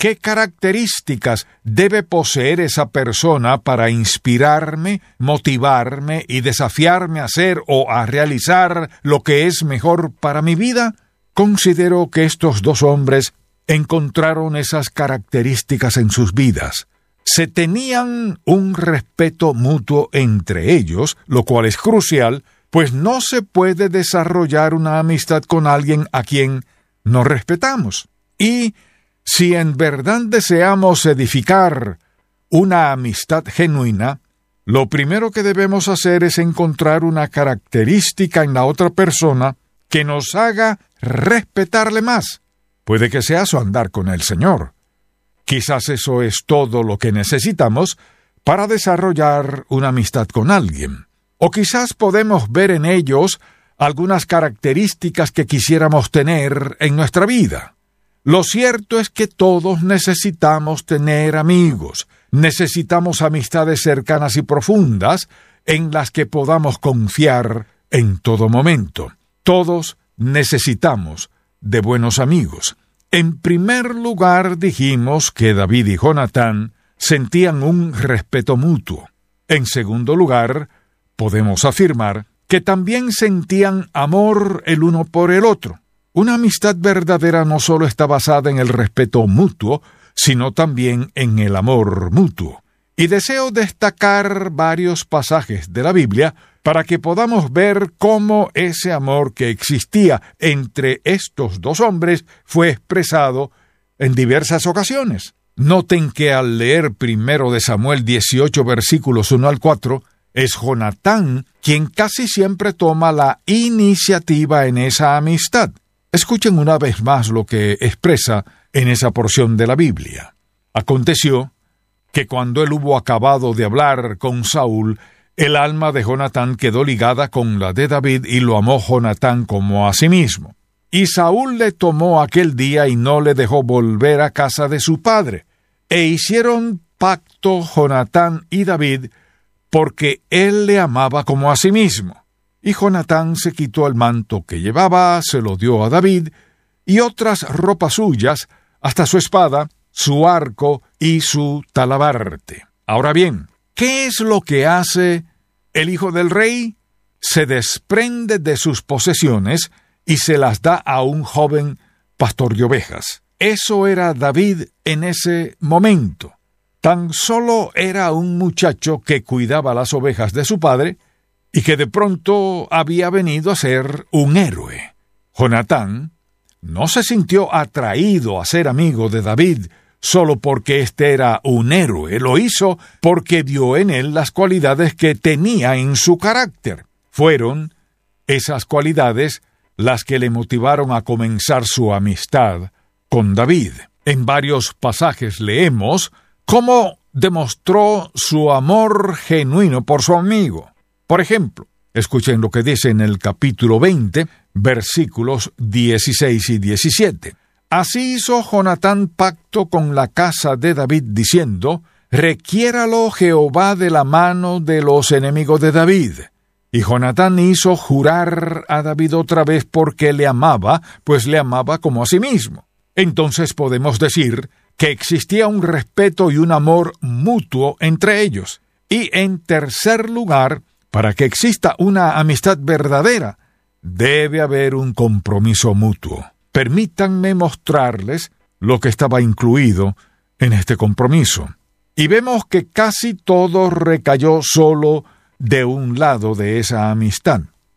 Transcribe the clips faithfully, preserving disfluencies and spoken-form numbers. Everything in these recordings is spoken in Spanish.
¿Qué características debe poseer esa persona para inspirarme, motivarme y desafiarme a hacer o a realizar lo que es mejor para mi vida? Considero que estos dos hombres encontraron esas características en sus vidas. Se tenían un respeto mutuo entre ellos, lo cual es crucial, pues no se puede desarrollar una amistad con alguien a quien no respetamos. Y si en verdad deseamos edificar una amistad genuina, lo primero que debemos hacer es encontrar una característica en la otra persona que nos haga respetarle más. Puede que sea su andar con el Señor. Quizás eso es todo lo que necesitamos para desarrollar una amistad con alguien. O quizás podemos ver en ellos algunas características que quisiéramos tener en nuestra vida. Lo cierto es que todos necesitamos tener amigos, necesitamos amistades cercanas y profundas en las que podamos confiar en todo momento. Todos necesitamos de buenos amigos. En primer lugar, dijimos que David y Jonatán sentían un respeto mutuo. En segundo lugar, podemos afirmar que también sentían amor el uno por el otro. Una amistad verdadera no solo está basada en el respeto mutuo, sino también en el amor mutuo. Y deseo destacar varios pasajes de la Biblia para que podamos ver cómo ese amor que existía entre estos dos hombres fue expresado en diversas ocasiones. Noten que al leer primero de Samuel dieciocho, versículos uno al cuatro, es Jonatán quien casi siempre toma la iniciativa en esa amistad. Escuchen una vez más lo que expresa en esa porción de la Biblia. Aconteció que cuando él hubo acabado de hablar con Saúl, el alma de Jonatán quedó ligada con la de David y lo amó Jonatán como a sí mismo. Y Saúl le tomó aquel día y no le dejó volver a casa de su padre. E hicieron pacto Jonatán y David porque él le amaba como a sí mismo. Y Jonatán se quitó el manto que llevaba, se lo dio a David, y otras ropas suyas, hasta su espada, su arco y su talabarte. Ahora bien, ¿qué es lo que hace el hijo del rey? Se desprende de sus posesiones y se las da a un joven pastor de ovejas. Eso era David en ese momento. Tan solo era un muchacho que cuidaba las ovejas de su padre, y que de pronto había venido a ser un héroe. Jonatán no se sintió atraído a ser amigo de David solo porque éste era un héroe, lo hizo porque vio en él las cualidades que tenía en su carácter. Fueron esas cualidades las que le motivaron a comenzar su amistad con David. En varios pasajes leemos cómo demostró su amor genuino por su amigo. Por ejemplo, escuchen lo que dice en el capítulo veinte, versículos dieciséis y diecisiete. Así hizo Jonatán pacto con la casa de David, diciendo: requiéralo Jehová de la mano de los enemigos de David. Y Jonatán hizo jurar a David otra vez porque le amaba, pues le amaba como a sí mismo. Entonces podemos decir que existía un respeto y un amor mutuo entre ellos. Y en tercer lugar, para que exista una amistad verdadera, debe haber un compromiso mutuo. Permítanme mostrarles lo que estaba incluido en este compromiso. Y vemos que casi todo recayó solo de un lado de esa amistad.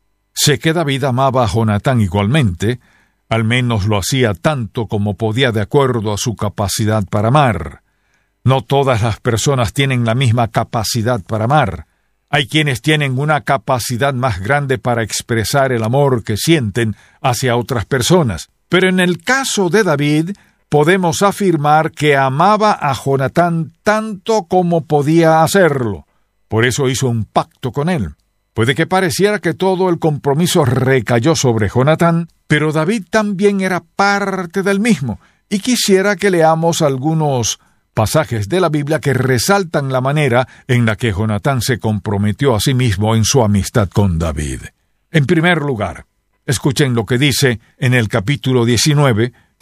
Sé que David amaba a Jonatán igualmente, al menos lo hacía tanto como podía de acuerdo a su capacidad para amar. No todas las personas tienen la misma capacidad para amar. Hay quienes tienen una capacidad más grande para expresar el amor que sienten hacia otras personas. Pero en el caso de David, podemos afirmar que amaba a Jonatán tanto como podía hacerlo. Por eso hizo un pacto con él. Puede que pareciera que todo el compromiso recayó sobre Jonatán, pero David también era parte del mismo. Y quisiera que leamos algunos pasajes de la Biblia que resaltan la manera en la que Jonatán se comprometió a sí mismo en su amistad con David. En primer lugar, escuchen lo que dice en el capítulo diecinueve,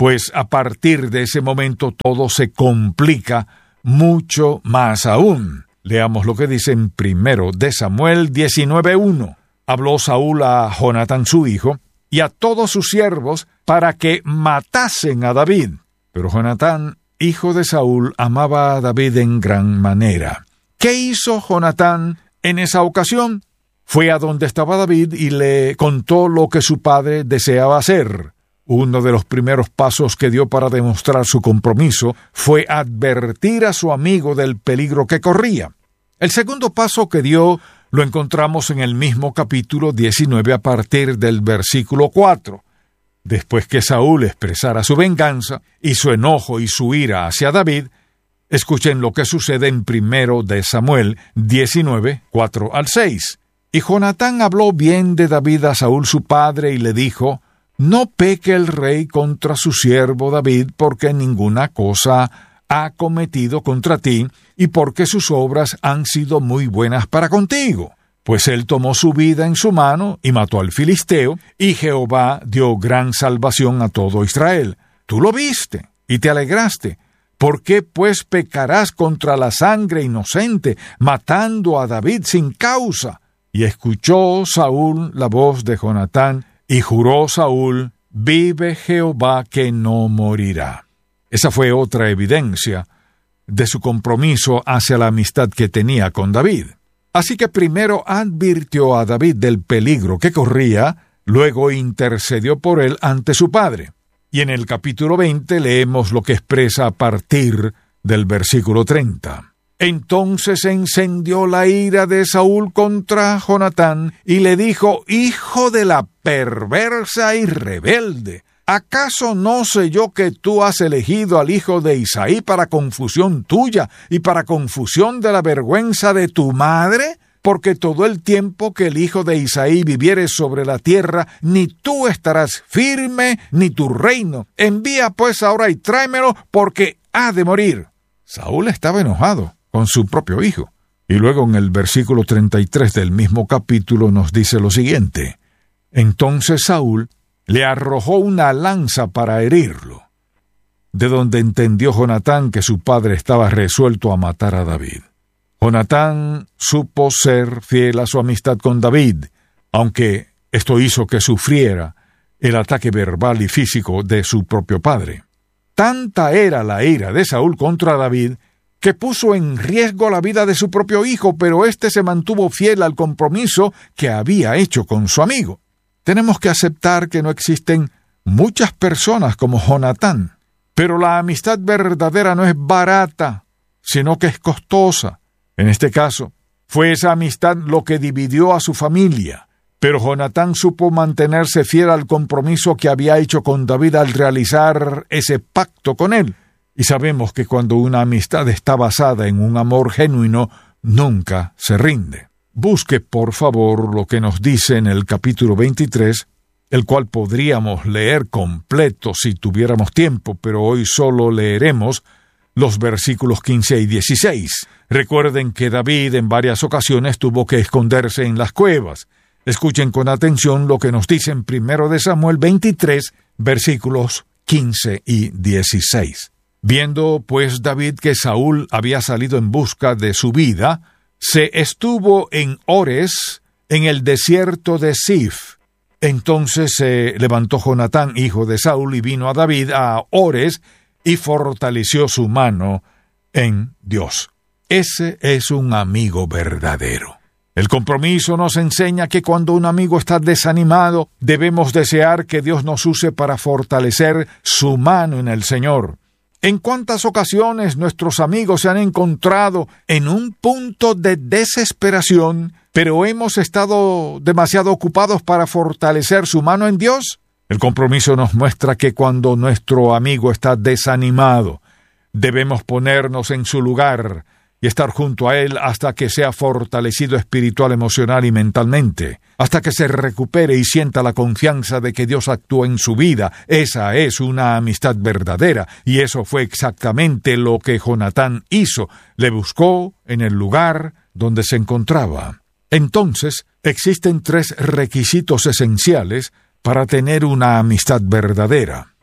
pues a partir de ese momento todo se complica mucho más aún. Leamos lo que dice en primero de Samuel diecinueve uno. Habló Saúl a Jonatán su hijo y a todos sus siervos para que matasen a David. Pero Jonatán, hijo de Saúl, amaba a David en gran manera. ¿Qué hizo Jonatán en esa ocasión? Fue a donde estaba David y le contó lo que su padre deseaba hacer. Uno de los primeros pasos que dio para demostrar su compromiso fue advertir a su amigo del peligro que corría. El segundo paso que dio lo encontramos en el mismo capítulo diecinueve a partir del versículo cuatro. Después que Saúl expresara su venganza y su enojo y su ira hacia David, escuchen lo que sucede en primero de Samuel diecinueve, cuatro al seis. Y Jonatán habló bien de David a Saúl su padre y le dijo: no peque el rey contra su siervo David, porque ninguna cosa ha cometido contra ti, y porque sus obras han sido muy buenas para contigo. Pues él tomó su vida en su mano y mató al filisteo, y Jehová dio gran salvación a todo Israel. Tú lo viste y te alegraste. ¿Por qué pues pecarás contra la sangre inocente, matando a David sin causa? Y escuchó Saúl la voz de Jonatán, y juró Saúl: vive Jehová que no morirá. Esa fue otra evidencia de su compromiso hacia la amistad que tenía con David. Así que primero advirtió a David del peligro que corría, luego intercedió por él ante su padre. Y en el capítulo veinte leemos lo que expresa a partir del versículo treinta. Entonces encendió la ira de Saúl contra Jonatán y le dijo: hijo de la perversa y rebelde, ¿acaso no sé yo que tú has elegido al hijo de Isaí para confusión tuya y para confusión de la vergüenza de tu madre? Porque todo el tiempo que el hijo de Isaí viviere sobre la tierra, ni tú estarás firme, ni tu reino. Envía pues ahora y tráemelo, porque ha de morir. Saúl estaba enojado con su propio hijo. Y luego en el versículo treinta y tres del mismo capítulo nos dice lo siguiente: entonces Saúl le arrojó una lanza para herirlo, de donde entendió Jonatán que su padre estaba resuelto a matar a David. Jonatán supo ser fiel a su amistad con David, aunque esto hizo que sufriera el ataque verbal y físico de su propio padre. Tanta era la ira de Saúl contra David que puso en riesgo la vida de su propio hijo, pero éste se mantuvo fiel al compromiso que había hecho con su amigo. Tenemos que aceptar que no existen muchas personas como Jonatán, pero la amistad verdadera no es barata, sino que es costosa. En este caso, fue esa amistad lo que dividió a su familia, pero Jonatán supo mantenerse fiel al compromiso que había hecho con David al realizar ese pacto con él. Y sabemos que cuando una amistad está basada en un amor genuino, nunca se rinde. Busque, por favor, lo que nos dice en el capítulo veintitrés, el cual podríamos leer completo si tuviéramos tiempo, pero hoy solo leeremos los versículos quince y dieciséis. Recuerden que David en varias ocasiones tuvo que esconderse en las cuevas. Escuchen con atención lo que nos dice en primero de Samuel veintitrés, versículos quince y dieciséis. Viendo pues David que Saúl había salido en busca de su vida, se estuvo en Ores, en el desierto de Zif. Entonces se levantó Jonatán, hijo de Saúl, y vino a David a Ores, y fortaleció su mano en Dios. Ese es un amigo verdadero. El compromiso nos enseña que cuando un amigo está desanimado, debemos desear que Dios nos use para fortalecer su mano en el Señor. ¿En cuántas ocasiones nuestros amigos se han encontrado en un punto de desesperación, pero hemos estado demasiado ocupados para fortalecer su mano en Dios? El compromiso nos muestra que cuando nuestro amigo está desanimado, debemos ponernos en su lugar y estar junto a él hasta que sea fortalecido espiritual, emocional y mentalmente, hasta que se recupere y sienta la confianza de que Dios actúa en su vida. Esa es una amistad verdadera, y eso fue exactamente lo que Jonatán hizo. Le buscó en el lugar donde se encontraba. Entonces, existen tres requisitos esenciales para tener una amistad verdadera.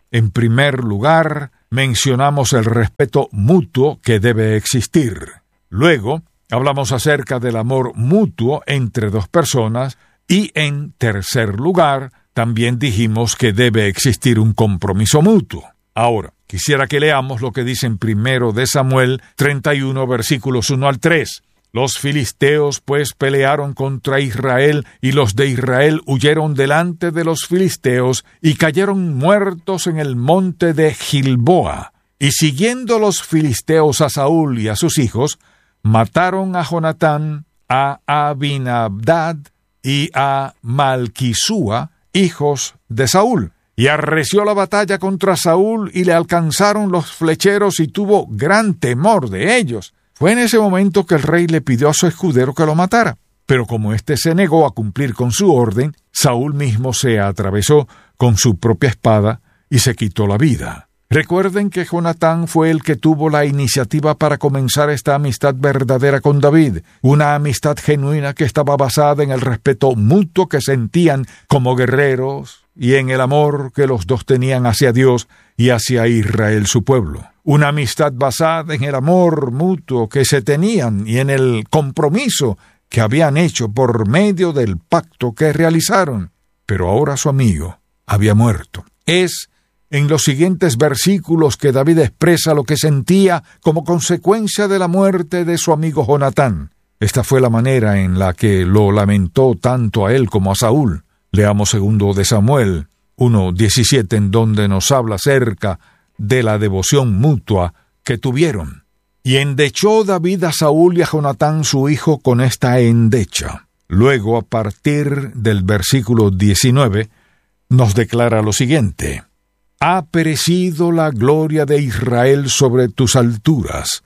En primer lugar, mencionamos el respeto mutuo que debe existir. Luego, hablamos acerca del amor mutuo entre dos personas y, en tercer lugar, también dijimos que debe existir un compromiso mutuo. Ahora, quisiera que leamos lo que dice en primero de Samuel treinta y uno, versículos uno al tres. Los filisteos, pues, pelearon contra Israel, y los de Israel huyeron delante de los filisteos, y cayeron muertos en el monte de Gilboa. Y siguiendo los filisteos a Saúl y a sus hijos, mataron a Jonatán, a Abinadab y a Malquisúa, hijos de Saúl. Y arreció la batalla contra Saúl, y le alcanzaron los flecheros, y tuvo gran temor de ellos. Fue en ese momento que el rey le pidió a su escudero que lo matara. Pero como éste se negó a cumplir con su orden, Saúl mismo se atravesó con su propia espada y se quitó la vida. Recuerden que Jonatán fue el que tuvo la iniciativa para comenzar esta amistad verdadera con David, una amistad genuina que estaba basada en el respeto mutuo que sentían como guerreros y en el amor que los dos tenían hacia Dios y hacia Israel su pueblo. Una amistad basada en el amor mutuo que se tenían y en el compromiso que habían hecho por medio del pacto que realizaron. Pero ahora su amigo había muerto. Es en los siguientes versículos que David expresa lo que sentía como consecuencia de la muerte de su amigo Jonatán. Esta fue la manera en la que lo lamentó tanto a él como a Saúl. Leamos segundo de Samuel uno diecisiete, en donde nos habla acerca de la devoción mutua que tuvieron. Y endechó David a Saúl y a Jonatán su hijo con esta endecha. Luego, a partir del versículo diecinueve, nos declara lo siguiente: ha perecido la gloria de Israel sobre tus alturas,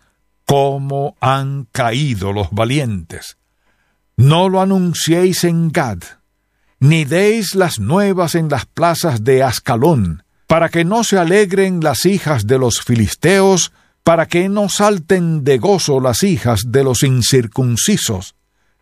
como han caído los valientes. No lo anunciéis en Gad, ni deis las nuevas en las plazas de Ascalón, para que no se alegren las hijas de los filisteos, para que no salten de gozo las hijas de los incircuncisos.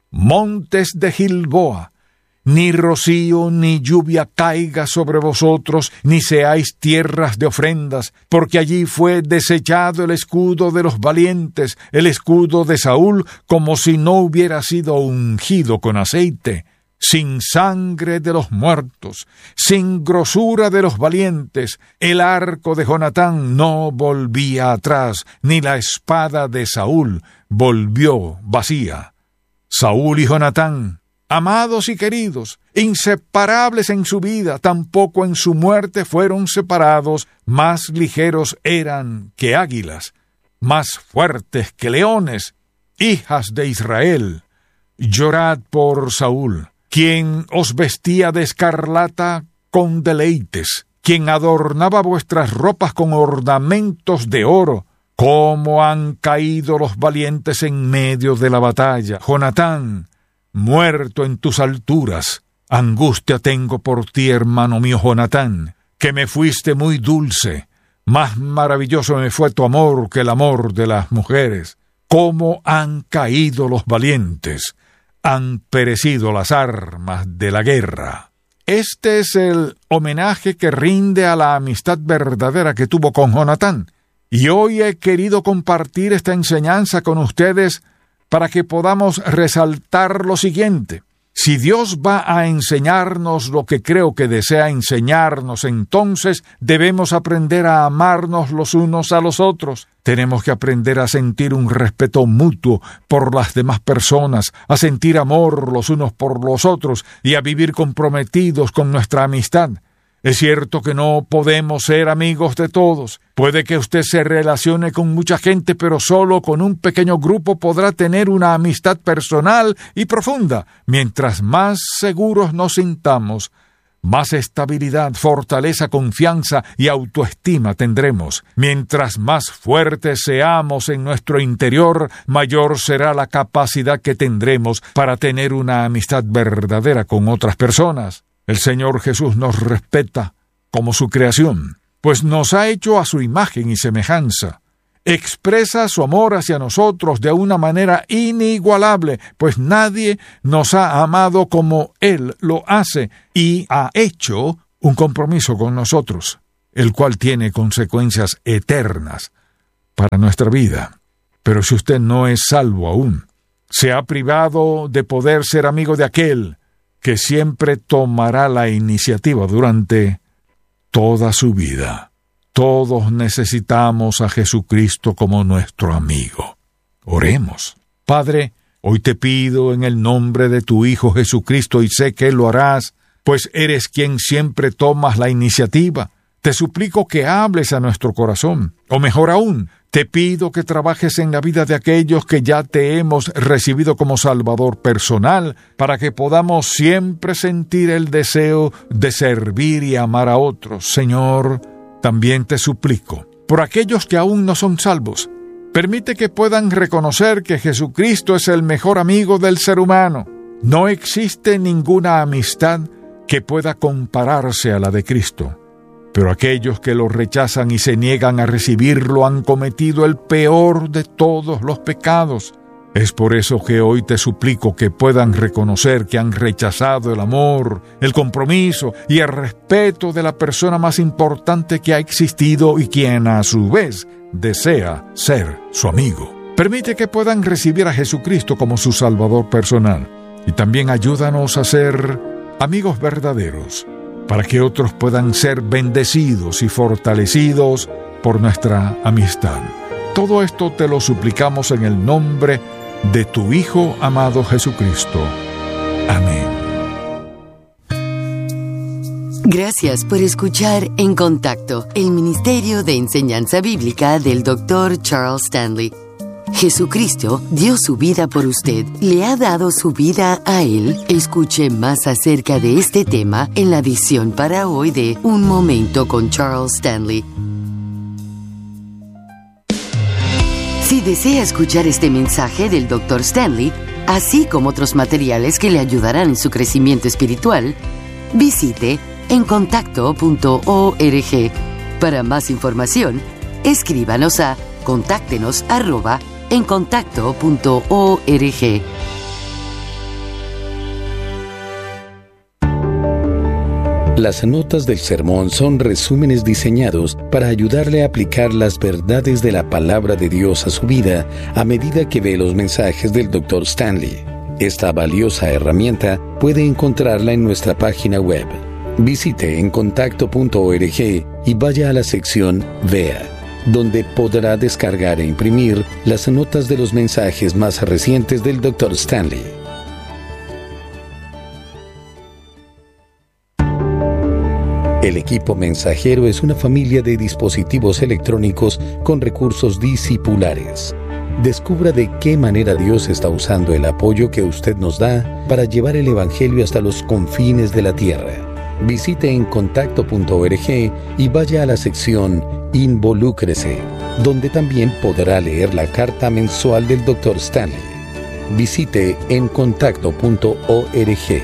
Montes de Gilboa, ni rocío ni lluvia caiga sobre vosotros, ni seáis tierras de ofrendas, porque allí fue desechado el escudo de los valientes, el escudo de Saúl, como si no hubiera sido ungido con aceite. Sin sangre de los muertos, sin grosura de los valientes, el arco de Jonatán no volvía atrás, ni la espada de Saúl volvió vacía. Saúl y Jonatán, amados y queridos, inseparables en su vida, tampoco en su muerte fueron separados, más ligeros eran que águilas, más fuertes que leones, hijas de Israel. Llorad por Saúl, quien os vestía de escarlata con deleites, quien adornaba vuestras ropas con ornamentos de oro. Cómo han caído los valientes en medio de la batalla. Jonatán, muerto en tus alturas. Angustia tengo por ti, hermano mío Jonatán, que me fuiste muy dulce. Más maravilloso me fue tu amor que el amor de las mujeres. Cómo han caído los valientes. Han perecido las armas de la guerra. Este es el homenaje que rinde a la amistad verdadera que tuvo con Jonatán. Y hoy he querido compartir esta enseñanza con ustedes para que podamos resaltar lo siguiente. Si Dios va a enseñarnos lo que creo que desea enseñarnos, entonces debemos aprender a amarnos los unos a los otros. Tenemos que aprender a sentir un respeto mutuo por las demás personas, a sentir amor los unos por los otros y a vivir comprometidos con nuestra amistad. Es cierto que no podemos ser amigos de todos. Puede que usted se relacione con mucha gente, pero solo con un pequeño grupo podrá tener una amistad personal y profunda. Mientras más seguros nos sintamos, más estabilidad, fortaleza, confianza y autoestima tendremos. Mientras más fuertes seamos en nuestro interior, mayor será la capacidad que tendremos para tener una amistad verdadera con otras personas. El Señor Jesús nos respeta como su creación, pues nos ha hecho a su imagen y semejanza. Expresa su amor hacia nosotros de una manera inigualable, pues nadie nos ha amado como Él lo hace y ha hecho un compromiso con nosotros. el cual tiene consecuencias eternas para nuestra vida. Pero si usted no es salvo aún, se ha privado de poder ser amigo de aquel que siempre tomará la iniciativa durante toda su vida. Todos necesitamos a Jesucristo como nuestro amigo. Oremos. Padre, hoy te pido en el nombre de tu Hijo Jesucristo, y sé que lo harás, pues eres quien siempre tomas la iniciativa. Te suplico que hables a nuestro corazón, o mejor aún, te pido que trabajes en la vida de aquellos que ya te hemos recibido como Salvador personal, para que podamos siempre sentir el deseo de servir y amar a otros. Señor, también te suplico por aquellos que aún no son salvos. Permite que puedan reconocer que Jesucristo es el mejor amigo del ser humano. No existe ninguna amistad que pueda compararse a la de Cristo. Pero aquellos que lo rechazan y se niegan a recibirlo han cometido el peor de todos los pecados. Es por eso que hoy te suplico que puedan reconocer que han rechazado el amor, el compromiso y el respeto de la persona más importante que ha existido y quien a su vez desea ser su amigo. Permite que puedan recibir a Jesucristo como su Salvador personal, y también ayúdanos a ser amigos verdaderos, para que otros puedan ser bendecidos y fortalecidos por nuestra amistad. Todo esto te lo suplicamos en el nombre de tu Hijo amado Jesucristo. Amén. Gracias por escuchar En Contacto, el Ministerio de Enseñanza Bíblica del doctor Charles Stanley. Jesucristo dio su vida por usted. ¿Le ha dado su vida a Él? Escuche más acerca de este tema en la edición para hoy de Un Momento con Charles Stanley. Si desea escuchar este mensaje del doctor Stanley, así como otros materiales que le ayudarán en su crecimiento espiritual, visite en contacto punto org. Para más información, escríbanos a contáctenos arroba en contacto punto org. Las notas del sermón son resúmenes diseñados para ayudarle a aplicar las verdades de la palabra de Dios a su vida a medida que ve los mensajes del doctor Stanley. Esta valiosa herramienta puede encontrarla en nuestra página web. Visite en contacto punto org y vaya a la sección Vea, donde podrá descargar e imprimir las notas de los mensajes más recientes del doctor Stanley. El equipo mensajero es una familia de dispositivos electrónicos con recursos discipulares. Descubra de qué manera Dios está usando el apoyo que usted nos da para llevar el Evangelio hasta los confines de la tierra. Visite en contacto punto org y vaya a la sección Involúcrese, donde también podrá leer la carta mensual del doctor Stanley. Visite en contacto punto org.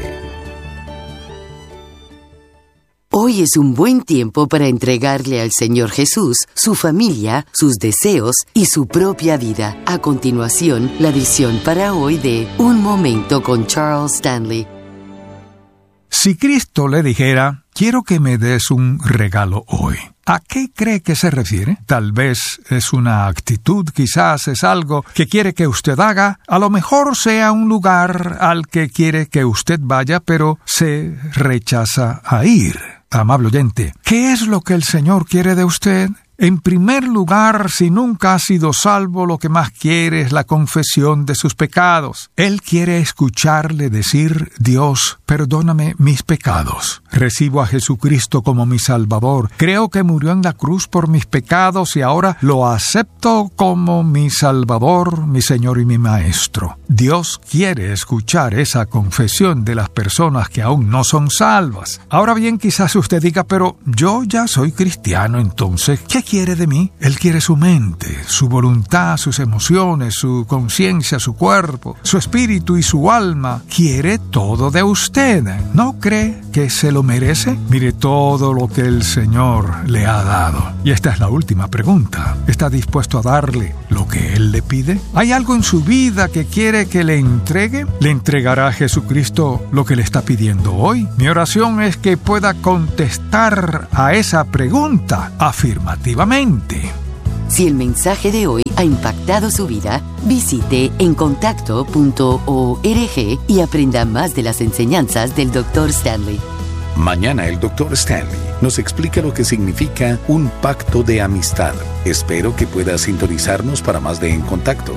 Hoy es un buen tiempo para entregarle al Señor Jesús su familia, sus deseos y su propia vida. A continuación, la edición para hoy de Un Momento con Charles Stanley. Si Cristo le dijera, quiero que me des un regalo hoy, ¿a qué cree que se refiere? Tal vez es una actitud, quizás es algo que quiere que usted haga, a lo mejor sea un lugar al que quiere que usted vaya, pero se rechaza a ir. Amable oyente, ¿qué es lo que el Señor quiere de usted? En primer lugar, si nunca ha sido salvo, lo que más quiere es la confesión de sus pecados. Él quiere escucharle decir, Dios, perdóname mis pecados. Recibo a Jesucristo como mi Salvador. Creo que murió en la cruz por mis pecados y ahora lo acepto como mi Salvador, mi Señor y mi Maestro. Dios quiere escuchar esa confesión de las personas que aún no son salvas. Ahora bien, quizás usted diga, pero yo ya soy cristiano, entonces, ¿qué quiere de mí? Él quiere su mente, su voluntad, sus emociones, su conciencia, su cuerpo, su espíritu y su alma. Quiere todo de usted. ¿No cree que se lo merece? Mire todo lo que el Señor le ha dado. Y esta es la última pregunta. ¿Está dispuesto a darle lo lo que Él le pide? ¿Hay algo en su vida que quiere que le entregue? ¿Le entregará a Jesucristo lo que le está pidiendo hoy? Mi oración es que pueda contestar a esa pregunta afirmativamente. Si el mensaje de hoy ha impactado su vida, visite encontacto punto org y aprenda más de las enseñanzas del doctor Stanley. Mañana el doctor Stanley nos explica lo que significa un pacto de amistad. Espero que pueda sintonizarnos para más de En Contacto.